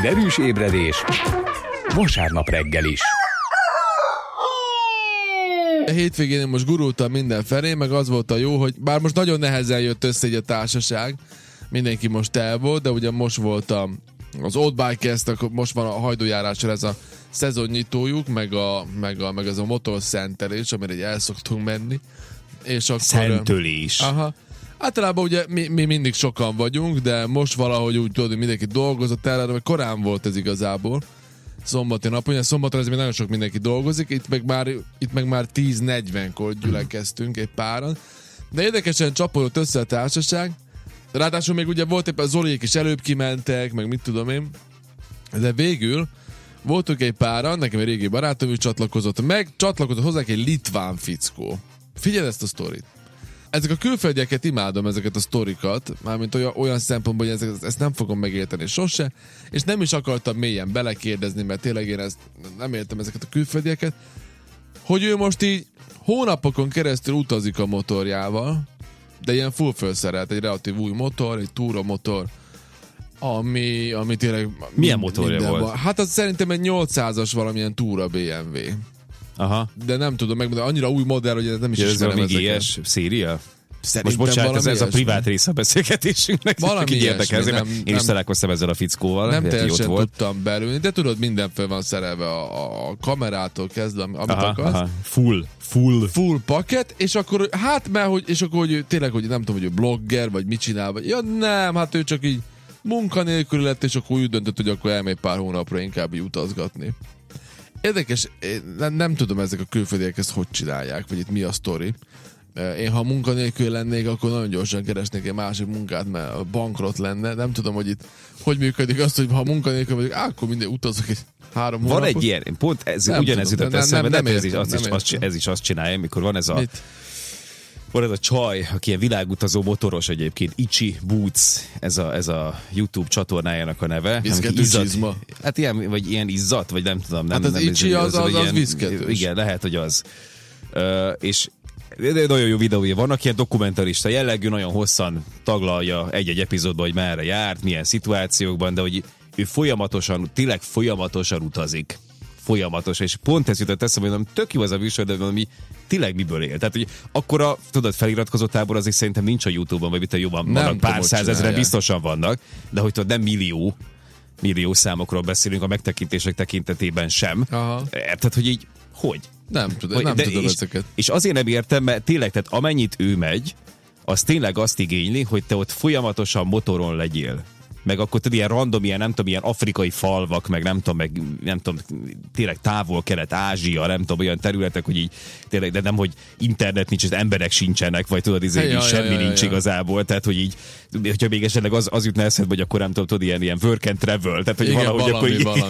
Derűs ébredés vasárnap reggel is. A hétvégén én most gurultam mindenfelé, meg az volt a jó, hogy bár most nagyon nehezen jött össze egy a társaság, mindenki most el volt, de ugye most voltam az Old Bike-ezt, most van a hajdújárásra ez a szezonnyitójuk, meg az a motor szentelés, amire egy el szoktunk menni. És akkor, Szentölés. Aha. Általában ugye mi mindig sokan vagyunk, de most valahogy úgy tudod, hogy mindenki dolgozott el, vagy korán volt ez igazából. Szombati napon, ugye szombaton ez még nagyon sok mindenki dolgozik, itt meg már 10:40-kor gyülekeztünk egy páran. De érdekesen csapolott össze a társaság, ráadásul még ugye volt éppen Zoliék is előbb kimentek, meg mit tudom én, de végül voltunk egy páran, nekem egy régi barátom is csatlakozott hozzá egy litván fickó. Figyeld ezt a sztorit. Ezek a külföldieket imádom, ezeket a sztorikat, mármint olyan szempontból, hogy ezt nem fogom megérteni sose, és nem is akartam mélyen belekérdezni, mert tényleg én ezt nem értem ezeket a külföldieket, hogy ő most így hónapokon keresztül utazik a motorjával, de ilyen full felszerelt, egy relatív új motor, egy túramotor, ami tényleg... Milyen motorja volt? Hát az szerintem egy 800-as valamilyen túra BMW. Aha. De nem tudom megmondani, annyira új modell, hogy nem is ismerem ezeket. Ez a GS széria? Szerintem most bocsánat, ez a privát ilyesmi. része a beszélgetésünknek. Valami így érdekel, ilyesmi, én is találkoztam ezzel a fickóval. Nem teljesen tudtam belülni, de tudod, minden fel van szerelve a kamerától kezdve, amit akarsz. Aha. Full paket, és akkor hogy tényleg, hogy nem tudom, hogy ő blogger, vagy mit csinál, vagy ja nem, hát ő csak így munkanélkül lett, és akkor úgy döntött, hogy akkor elmegy pár hónapra inkább így utazgatni. Érdekes, nem tudom ezek a külföldiek ezt hogy csinálják, vagy itt mi a sztori. Én ha munkanélkül lennék, akkor nagyon gyorsan keresnék egy másik munkát, mert bankrott lenne. Nem tudom, hogy itt hogy működik azt, hogy ha munkanélkül vagyok, akkor mindig utazok egy 3 hónapot. Van egy ilyen, pont ugyanez jutott eszembe, ez is azt csinálja, amikor van ez a... Mit? Van ez a csaj, aki ilyen világutazó motoros egyébként, Ichi Boots, ez a YouTube csatornájának a neve. Viszketős. Hát ilyen, vagy ilyen izzat, vagy nem tudom. Hát az Ichi az viszketős. Igen, lehet, hogy az. És nagyon jó videója vannak, ilyen dokumentarista jellegű, nagyon hosszan taglalja egy-egy epizódban, hogy merre járt, milyen szituációkban, de hogy ő tényleg folyamatosan utazik. Folyamatosan, és pont ez jutott eszembe, hogy tök jó az a műsor, de valami tényleg miből él. Tehát, hogy akkora, tudod, feliratkozó tábor azért szerintem nincs a YouTube-on, vagy mit jobban vannak, pár százezren biztosan vannak, de hogy tudod, nem millió számokról beszélünk a megtekintések tekintetében sem. Aha. Tehát, hogy így, hogy? Nem tudom ezeket. És azért nem értem, mert tényleg, tehát amennyit ő megy, az tényleg azt igényli, hogy te ott folyamatosan motoron legyél. Meg akkor tudod, ilyen random, ilyen afrikai falvak, meg nem tudom, tényleg távol-kelet, Ázsia, nem tudom, olyan területek, hogy így tényleg, de nem, hogy internet nincs, az emberek sincsenek, vagy tudod, semmi nincs igazából, tehát, hogy így, hogyha még esetleg az jutna eszedbe, hogy akkor nem tudom, ilyen work and travel, tehát, hogy igen, valahogy valami.